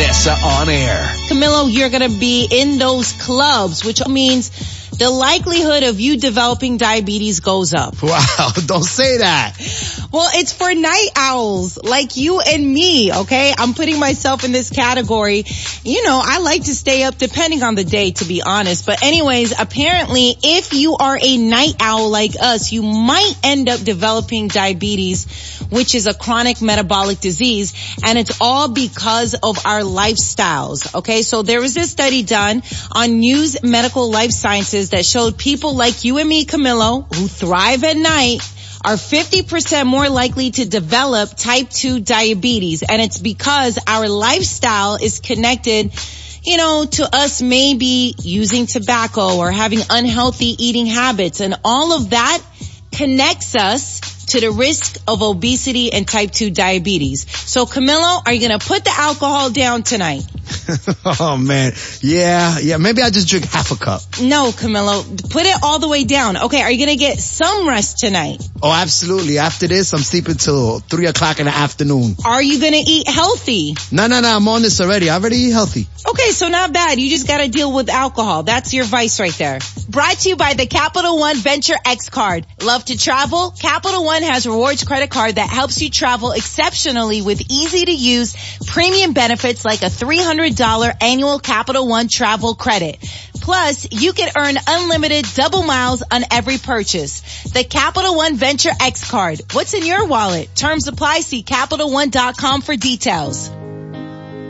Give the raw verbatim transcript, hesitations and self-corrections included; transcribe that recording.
Vanessa on air. Camilo, you're going to be in those clubs, which means the likelihood of you developing diabetes goes up. Wow, don't say that. Well, it's for night owls like you and me, okay? I'm putting myself in this category. You know, I like to stay up depending on the day, to be honest. But anyways, apparently, if you are a night owl like us, you might end up developing diabetes, which is a chronic metabolic disease. And it's all because of our lifestyles, okay? So there was this study done on News Medical Life Sciences that showed people like you and me, Camilo, who thrive at night, are fifty percent more likely to develop type two diabetes. And it's because our lifestyle is connected, you know, to us maybe using tobacco or having unhealthy eating habits. And all of that connects us to the risk of obesity and type two diabetes. So, Camilo, are you going to put the alcohol down tonight? Oh, man. Yeah, yeah. Maybe I'll just drink half a cup. No, Camilo. Put it all the way down. Okay, are you going to get some rest tonight? Oh, absolutely. After this, I'm sleeping till three o'clock in the afternoon. Are you going to eat healthy? No, no, no. I'm on this already. I already eat healthy. Okay, so not bad. You just got to deal with alcohol. That's your vice right there. Brought to you by the Capital One Venture X card. Love to travel? Capital One has a rewards credit card that helps you travel exceptionally with easy-to-use premium benefits like a three hundred dollars annual Capital One travel credit. Plus, you can earn unlimited double miles on every purchase. The Capital One Venture X card. What's in your wallet? Terms apply. See Capital One dot com for details.